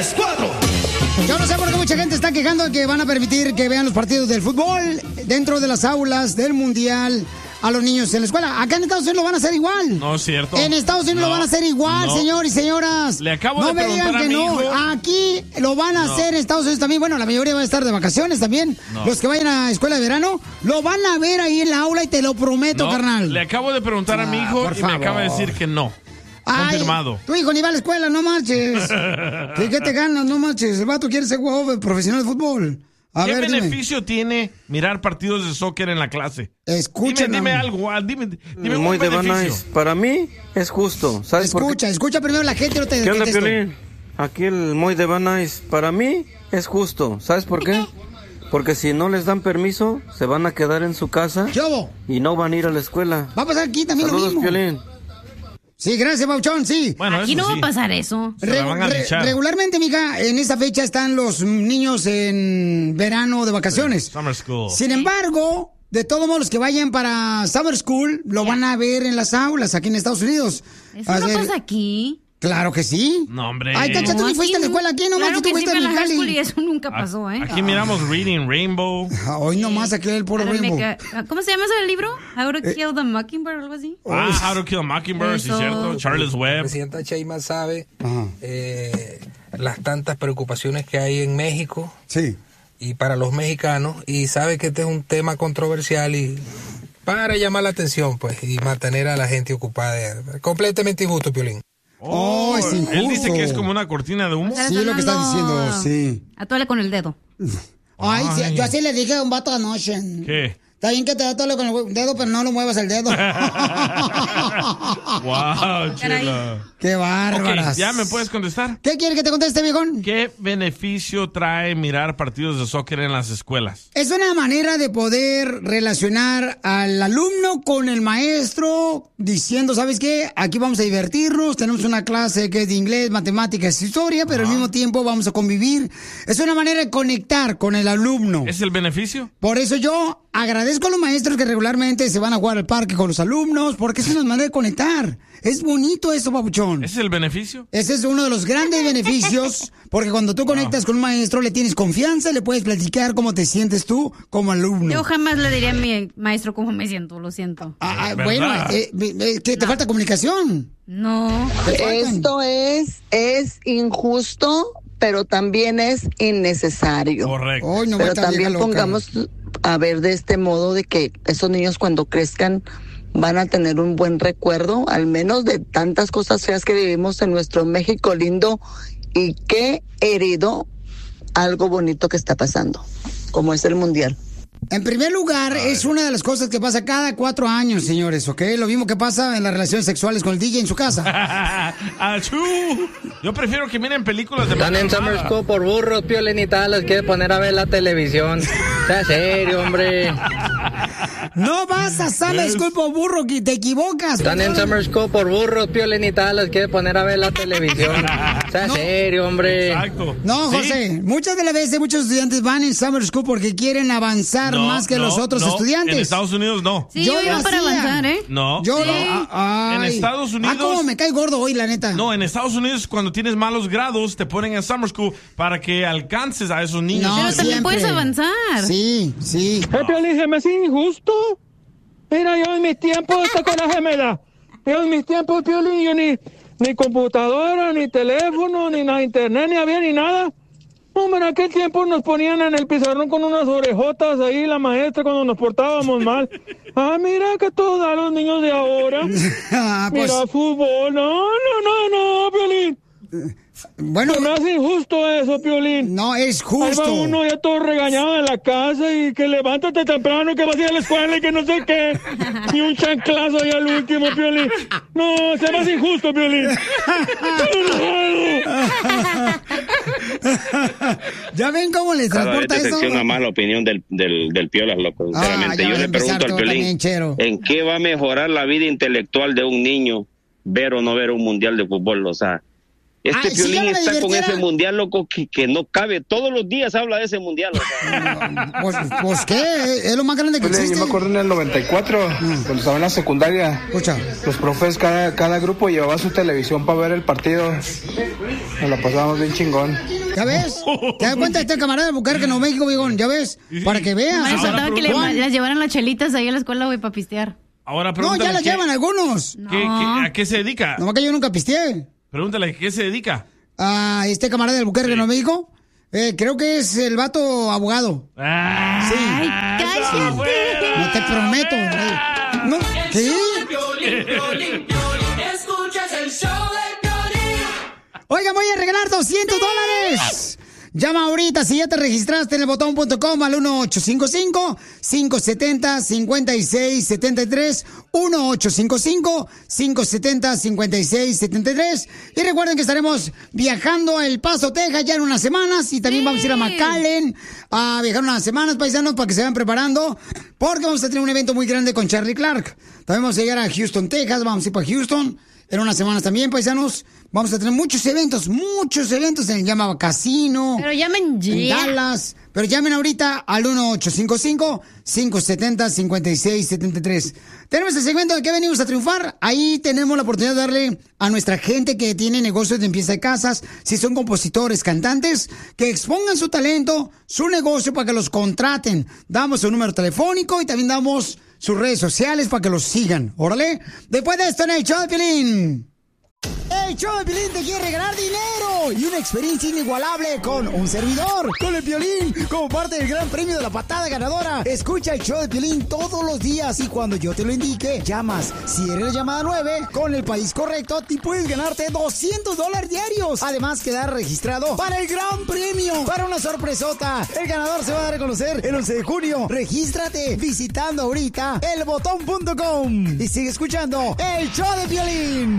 3, 4. Yo no sé por qué mucha gente está quejando de que van a permitir que vean los partidos del fútbol dentro de las aulas del Mundial a los niños en la escuela. Acá en Estados Unidos lo van a hacer igual. No es cierto. En Estados Unidos lo van a hacer igual, señores y señoras. Le acabo de preguntar a mi hijo. Aquí lo van a hacer en Estados Unidos también. Bueno, la mayoría va a estar de vacaciones también. Los que vayan a escuela de verano lo van a ver ahí en la aula y te lo prometo, carnal. Le acabo de preguntar a mi hijo y me acaba de decir que no. Confirmado. Tu hijo ni va a la escuela, no marches. ¿Qué te ganas? No marches. El vato quiere ser jugador profesional de fútbol. ¿Qué beneficio tiene mirar partidos de soccer en la clase? Escúchame. Dime algo, dime Muy un de beneficio. Nice. Para mí es justo. ¿Sabes por qué? Escucha primero la gente, no te ¿Qué onda, Piolín? Aquí el muy de Nice. Para mí es justo. ¿Sabes por qué? Porque si no les dan permiso, se van a quedar en su casa y no van a ir a la escuela. Va a pasar aquí también lo mismo. Piolín. Sí, gracias, Pauchón, sí. Bueno, aquí no va a pasar eso. Regularmente, mija, en esta fecha están los niños en verano de vacaciones. Summer school. Sin embargo, de todos modos, los que vayan para Summer School lo van a ver en las aulas aquí en Estados Unidos. ¿Eso no pasa aquí? Claro que sí. No, hombre. Ay, Cacha, tú ni fuiste a la escuela aquí, nomás claro que tú sí fuiste a fui a la high Mexicali. school y eso nunca pasó, ¿eh? Aquí miramos Reading Rainbow. Hoy nomás aquí el puro Rainbow. ¿Cómo se llama ese libro? How to Kill the Mockingbird o algo así. How to Kill a Mockingbird, sí, cierto. Charles Webb. La presidenta Sheima sabe las tantas preocupaciones que hay en México. Sí. Y para los mexicanos. Y sabe que este es un tema controversial y para llamar la atención, pues, y mantener a la gente ocupada. Completamente injusto, Piolín. Es injusto. Él dice que es como una cortina de humo. Sí, lo que está diciendo, sí. Atole con el dedo. Ay, sí, yo así le dije a un vato anoche. ¿Qué? Está bien que te atole con el dedo, pero no lo muevas el dedo. Wow, chela. Qué bárbaras. Okay, ¿ya me puedes contestar? ¿Qué quiere que te conteste, viejón? ¿Qué beneficio trae mirar partidos de soccer en las escuelas? Es una manera de poder relacionar al alumno con el maestro diciendo, ¿sabes qué? Aquí vamos a divertirnos, tenemos una clase que es de inglés, matemáticas, historia, pero al mismo tiempo vamos a convivir. Es una manera de conectar con el alumno. ¿Es el beneficio? Por eso yo agradezco a los maestros que regularmente se van a jugar al parque con los alumnos, porque es una manera de conectar. Es bonito eso, papuchón. ¿Ese es el beneficio? Ese es uno de los grandes beneficios, porque cuando tú conectas con un maestro, le tienes confianza, le puedes platicar cómo te sientes tú como alumno. Yo jamás le diría a mi maestro cómo me siento, lo siento. Bueno, que te falta comunicación. No. Esto es injusto, pero también es innecesario. Correcto. Pero también pongamos a ver de este modo de que esos niños cuando crezcan van a tener un buen recuerdo, al menos de tantas cosas feas que vivimos en nuestro México lindo, y que herido algo bonito que está pasando, como es el Mundial. En primer lugar, es una de las cosas que pasa cada 4 años, señores, ¿ok? Lo mismo que pasa en las relaciones sexuales con el DJ en su casa. ¡Achú! Yo prefiero que miren películas de... Están en Summer School por burros, Piolín, y tal, les quiere poner a ver la televisión. Sea serio, hombre. No vas a Summer School por burro, que te equivocas. Están en Summer School por burros, Piolín, y tal, les quiere poner a ver la televisión. Sea serio, hombre. Exacto. No, José, muchas de las veces muchos estudiantes van en Summer School porque quieren avanzar más que los otros estudiantes. En Estados Unidos no. Sí, yo iba para avanzar, ¿eh? No. Yo sí. En Estados Unidos... ¿Cómo me cae gordo hoy, la neta? No, en Estados Unidos cuando tienes malos grados te ponen en Summer School para que alcances a esos niños. No, pero también puedes avanzar. Sí. Piolín, se me hace injusto. Mira, yo en mis tiempos, esta coraje me da. Yo en mis tiempos, Piolín, yo ni computadora, ni teléfono, ni nada, internet, ni había ni nada. Hombre, en aquel tiempo nos ponían en el pizarrón con unas orejotas ahí, la maestra, cuando nos portábamos mal. Mira que todos a los niños de ahora. Mira, fútbol. No, Piolín. Bueno, se me hace injusto eso, Piolín. No, es justo. Ahí va uno ya todo regañado en la casa y que levántate temprano, que vas a ir a la escuela y que no sé qué. Y un chanclazo ahí al último, Piolín. No, se me hace injusto, Piolín. ¿Ya ven cómo les transporta eso? Cada vez decepciona más la opinión del Piolas, loco. Sinceramente, yo le pregunto al Piolín, ¿en qué va a mejorar la vida intelectual de un niño ver o no ver un mundial de fútbol? O sea, Piolín está con ese mundial, loco, que no cabe. Todos los días habla de ese mundial. Pues ¿qué? Es lo más grande que existe. Yo me acuerdo en el 94, cuando estaba en la secundaria. Escucha. Los profes, cada grupo llevaba su televisión para ver el partido. Nos la pasábamos bien chingón. ¿Ya ves? ¿Te das cuenta de este camarada de Bucarque, Nuevo México, viejón? ¿Ya ves? Para que veas. Me faltaba que las llevaran las chelitas ahí a la escuela, güey, para pistear. Ahora no, ya las llevan algunos. ¿A qué se dedica? No, que yo nunca pisteé. Pregúntale, ¿a qué se dedica? A este camarada del Bucarque, Nuevo México. Creo que es el vato abogado. Sí. ¡Ay, cállate! No te prometo. No, ¿qué? Escuchas el show de Piolín. Oigan, voy a regalar $200. Llama ahorita si ya te registraste en el botón.com al 1855-570-5673, 1855-570-5673. Y recuerden que estaremos viajando a El Paso, Texas, ya en unas semanas. Y también vamos a ir a McAllen a viajar unas semanas, paisanos, para que se vayan preparando. Porque vamos a tener un evento muy grande con Charlie Clark. También vamos a llegar a Houston, Texas. Vamos a ir para Houston en unas semanas también, paisanos. Vamos a tener muchos eventos en el Llama Casino. Pero llamen ya. En Dallas. Pero llamen ahorita al 1855-570-5673. Tenemos el segmento de que venimos a triunfar. Ahí tenemos la oportunidad de darle a nuestra gente que tiene negocios de limpieza de casas, si son compositores, cantantes, que expongan su talento, su negocio para que los contraten. Damos su número telefónico y también damos sus redes sociales para que los sigan. Órale. Después de esto en el show de Piolín. El show de Piolín te quiere regalar dinero y una experiencia inigualable con un servidor, con el Piolín, como parte del gran premio de la patada ganadora. Escucha el show de Piolín todos los días y cuando yo te lo indique, llamas. Si eres la llamada 9, con el país correcto, te puedes ganarte $200 diarios. Además, quedar registrado para el gran premio, para una sorpresota. El ganador se va a dar a conocer el 11 de junio. Regístrate visitando ahorita elbotón.com y sigue escuchando el show de Piolín.